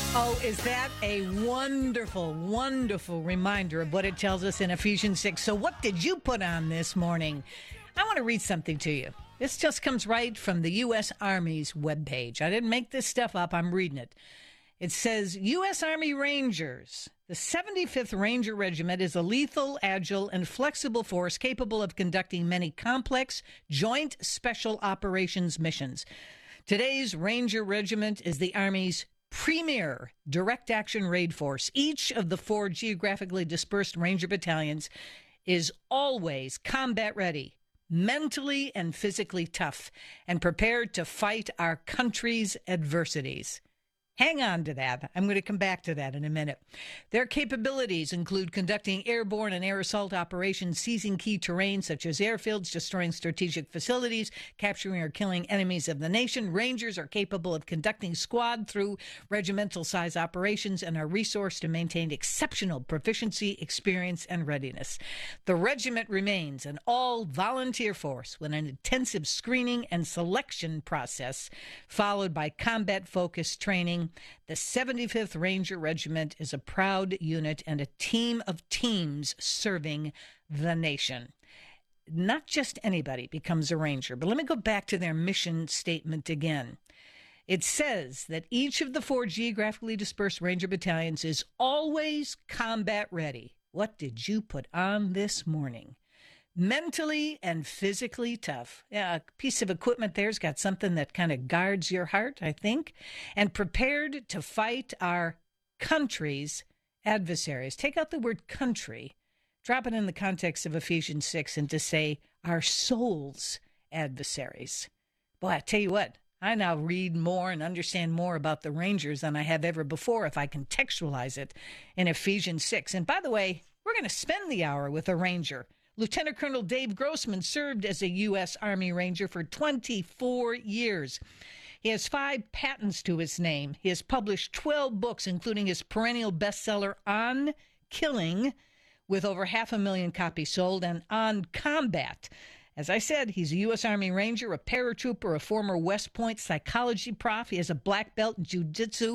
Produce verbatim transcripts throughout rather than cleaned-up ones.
Oh, is that a wonderful, wonderful reminder of what it tells us in Ephesians six? So what did you put on this morning? I want to read something to you. This just comes right from the U S. Army's webpage. I didn't make this stuff up. I'm reading it. It says, U S. Army Rangers. The seventy-fifth Ranger Regiment is a lethal, agile, and flexible force capable of conducting many complex joint special operations missions. Today's Ranger Regiment is the Army's premier direct action raid force. Each of the four geographically dispersed Ranger battalions is always combat ready, mentally and physically tough, and prepared to fight our country's adversities. Hang on to that. I'm going to come back to that in a minute. Their capabilities include conducting airborne and air assault operations, seizing key terrain such as airfields, destroying strategic facilities, capturing or killing enemies of the nation. Rangers are capable of conducting squad through regimental size operations and are resourced to maintain exceptional proficiency, experience, and readiness. The regiment remains an all-volunteer force with an intensive screening and selection process followed by combat-focused training. The seventy-fifth Ranger Regiment is a proud unit and a team of teams serving the nation. Not just anybody becomes a Ranger, but let me go back to their mission statement again. It says that each of the four geographically dispersed Ranger battalions is always combat ready. What did you put on this morning? Mentally and physically tough. Yeah, a piece of equipment there's got something that kind of guards your heart, I think. And prepared to fight our country's adversaries. Take out the word country, drop it in the context of Ephesians six, and to say our soul's adversaries. Boy, I tell you what, I now read more and understand more about the Rangers than I have ever before if I contextualize it in Ephesians six. And by the way, we're going to spend the hour with a Ranger. Lieutenant Colonel Dave Grossman served as a U S. Army Ranger for twenty-four years. He has five patents to his name. He has published twelve books, including his perennial bestseller, On Killing, with over half a million copies sold, and On Combat. As I said, he's a U S. Army Ranger, a paratrooper, a former West Point psychology prof. He has a black belt in jiu-jitsu.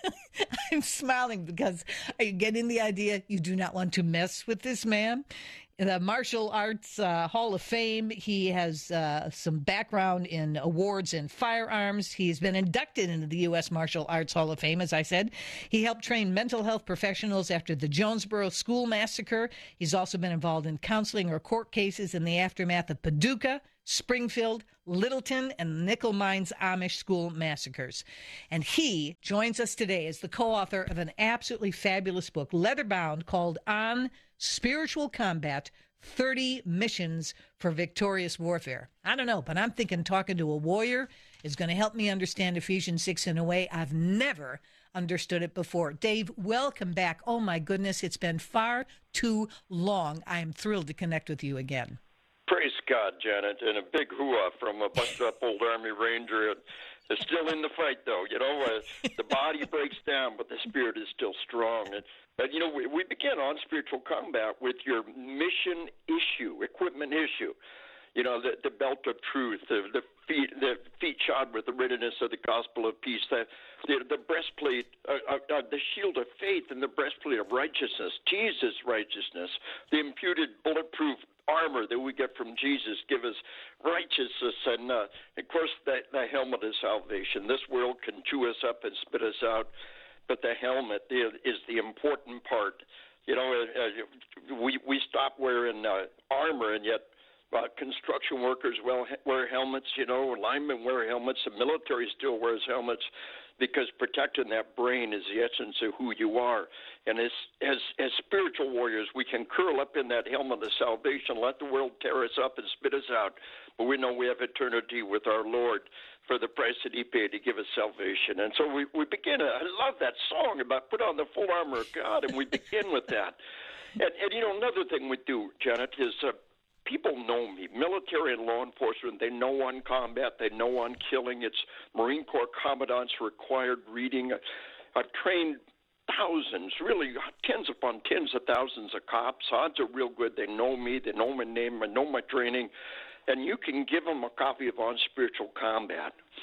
I'm smiling because I get in the idea you do not want to mess with this man. In the Martial Arts uh, Hall of Fame, he has uh, some background in awards in firearms. He's been inducted into the U S. Martial Arts Hall of Fame, as I said. He helped train mental health professionals after the Jonesboro School Massacre. He's also been involved in counseling or court cases in the aftermath of Paducah, Springfield, Littleton, and Nickel Mines Amish school massacres. And he joins us today as the co-author of an absolutely fabulous book, leather-bound, called On Spiritual Combat, thirty Missions for Victorious Warfare. I don't know, but I'm thinking talking to a warrior is going to help me understand Ephesians six in a way I've never understood it before. Dave, welcome back. Oh, my goodness, it's been far too long. I am thrilled to connect with you again. Praise God, Janet, and a big hoo-ah from a busted-up old Army Ranger. They're still in the fight, though. You know, uh, the body breaks down, but the spirit is still strong. And, but, you know, we, we begin on spiritual combat with your mission issue, equipment issue. You know, the, the belt of truth, the, the feet, the feet shod with the readiness of the gospel of peace, the the, the breastplate, uh, uh, uh, the shield of faith, and the breastplate of righteousness, Jesus' righteousness, the imputed bulletproof armor that we get from Jesus give us righteousness, and uh, of course the, the helmet of salvation. This world can chew us up and spit us out, but the helmet is the important part. You know, uh, we we stop wearing uh, armor, and yet uh, construction workers well wear helmets. You know, linemen wear helmets. The military still wears helmets, because protecting that brain is the essence of who you are. And as, as as spiritual warriors, we can curl up in that helmet of salvation, let the world tear us up and spit us out, but we know we have eternity with our Lord for the price that he paid to give us salvation. And so we, we begin, I love that song about put on the full armor of God, and we begin with that. And, and, you know, another thing we do, Janet, is uh, people know me, military and law enforcement. They know on combat. They know on killing. It's Marine Corps commandants required reading. I've trained thousands, really tens upon tens of thousands of cops. Odds are real good. They know me. They know my name. I know my training. And you can give them a copy of On Spiritual Combat.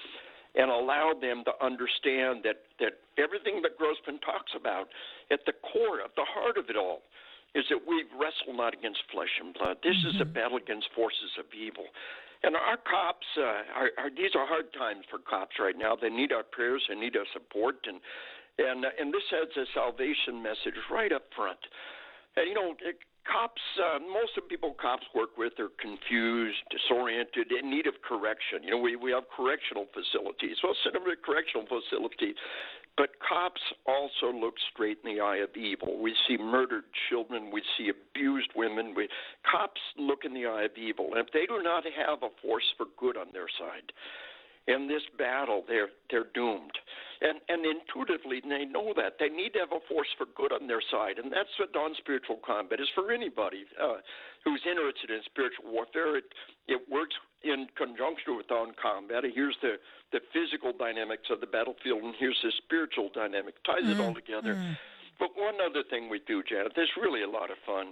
and allow them to understand that, that everything that Grossman talks about, at the core, at the heart of it all, is that we wrestle not against flesh and blood. This mm-hmm. is a battle against forces of evil. And our cops, uh, are, are, these are hard times for cops right now. They need our prayers. They need our support. And and uh, and this has a salvation message right up front. And, you know, cops, uh, most of the people cops work with are confused, disoriented, in need of correction. You know, we, we have correctional facilities. Well, send them to a correctional facility. But cops also look straight in the eye of evil. We see murdered children. We see abused women. We, cops look in the eye of evil. And if they do not have a force for good on their side, in this battle, they're they're doomed. And and intuitively, they know that. They need to have a force for good on their side. And that's what non-spiritual combat is for anybody uh, who's interested in spiritual warfare. It, it works in conjunction with non-combat. Here's the, the physical dynamics of the battlefield, and here's the spiritual dynamic. Ties mm, it all together. Mm. But one other thing we do, Janet, there's really a lot of fun.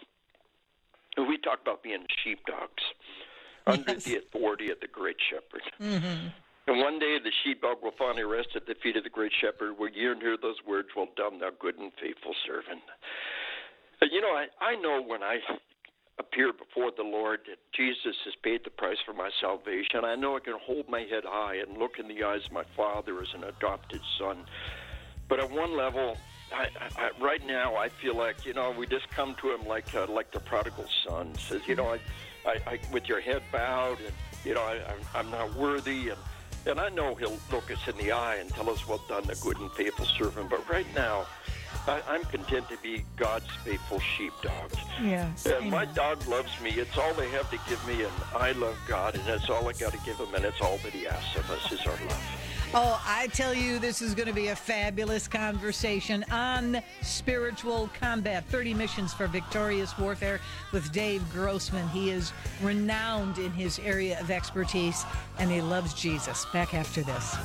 We talk about being sheepdogs yes. under the authority of the Great Shepherd. Mm-hmm. And one day the sheepdog will finally rest at the feet of the Great Shepherd, where you hear those words, "Well done, thou good and faithful servant." But, you know, I, I know when I appear before the Lord that Jesus has paid the price for my salvation. I know I can hold my head high and look in the eyes of my Father as an adopted son. But at one level, I, I, right now, I feel like, you know, we just come to him like uh, like the prodigal son. Says, you know, I, I, I, with your head bowed, and, you know, I, I'm, I'm not worthy, and And I know he'll look us in the eye and tell us, "Well done, the good and faithful servant." But right now, I, I'm content to be God's faithful sheepdog. Yes. And my dog loves me. It's all they have to give me, and I love God, and that's all I got to give him, and it's all that he asks of us is our love. Oh, I tell you, this is going to be a fabulous conversation on spiritual combat. thirty missions for victorious warfare with Dave Grossman. He is renowned in his area of expertise, and he loves Jesus. Back after this.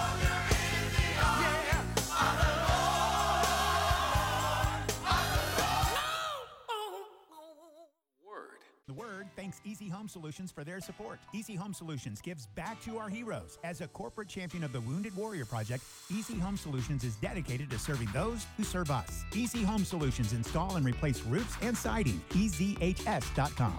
The Word thanks Easy Home Solutions for their support. Easy Home Solutions gives back to our heroes. As a corporate champion of the Wounded Warrior Project, Easy Home Solutions is dedicated to serving those who serve us. Easy Home Solutions install and replace roofs and siding. E Z H S dot com.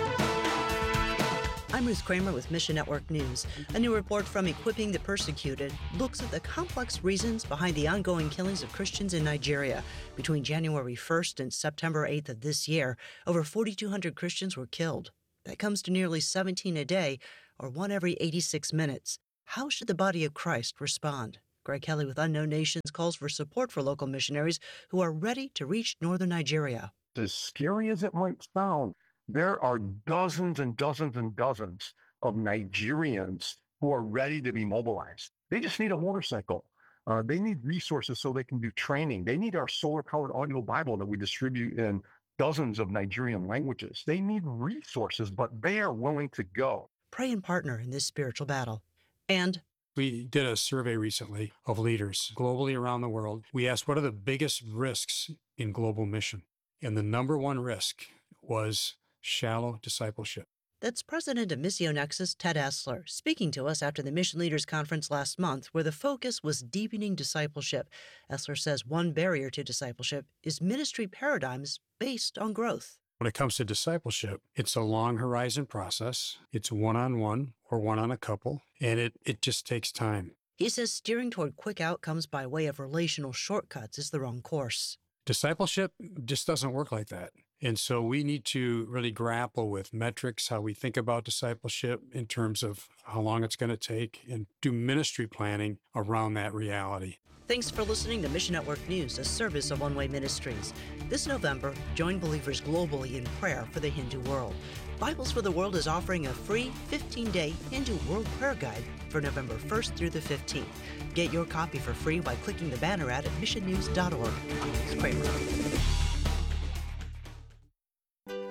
I'm Ruth Kramer with Mission Network News. A new report from Equipping the Persecuted looks at the complex reasons behind the ongoing killings of Christians in Nigeria. Between January first and September eighth of this year, over forty-two hundred Christians were killed. That comes to nearly seventeen a day, or one every eighty-six minutes. How should the body of Christ respond? Greg Kelly with Unknown Nations calls for support for local missionaries who are ready to reach northern Nigeria. As scary as it might sound, there are dozens and dozens and dozens of Nigerians who are ready to be mobilized. They just need a motorcycle. Uh, they need resources so they can do training. They need our solar-powered audio Bible that we distribute in dozens of Nigerian languages. They need resources, but they are willing to go. Pray and partner in this spiritual battle. And we did a survey recently of leaders globally around the world. We asked, what are the biggest risks in global mission? And the number one risk was shallow discipleship. That's President of Missio Nexus, Ted Essler, speaking to us after the Mission Leaders Conference last month, where the focus was deepening discipleship. Essler says one barrier to discipleship is ministry paradigms based on growth. When it comes to discipleship, it's a long horizon process. It's one-on-one or one on a couple, and it, it just takes time. He says steering toward quick outcomes by way of relational shortcuts is the wrong course. Discipleship just doesn't work like that. And so we need to really grapple with metrics, how we think about discipleship in terms of how long it's going to take, and do ministry planning around that reality. Thanks for listening to Mission Network News, a service of One Way Ministries. This November, join believers globally in prayer for the Hindu world. Bibles for the World is offering a free fifteen-day Hindu World Prayer Guide for November first through the fifteenth. Get your copy for free by clicking the banner ad at mission news dot org. I'm Ruth Kramer.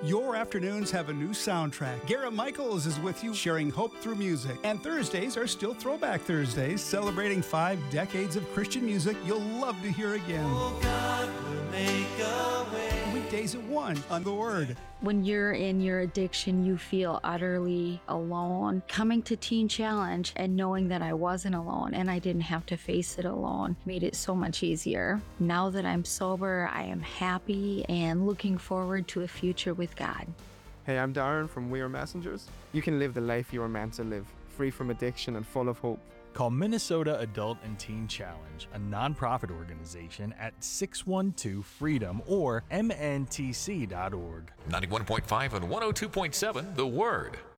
Your afternoons have a new soundtrack. Garrett Michaels is with you, sharing hope through music. And Thursdays are still Throwback Thursdays, celebrating five decades of Christian music you'll love to hear again. Oh, God will make a way. Weekdays at one on The Word. When you're in your addiction, you feel utterly alone. Coming to Teen Challenge and knowing that I wasn't alone and I didn't have to face it alone made it so much easier. Now that I'm sober, I am happy and looking forward to a future with God. Hey, I'm Darren from We Are Messengers. You can live the life you were meant to live, free from addiction and full of hope. Call Minnesota Adult and Teen Challenge, a nonprofit organization, at six one two freedom or M N T C dot org. ninety-one point five and one oh two point seven, The Word.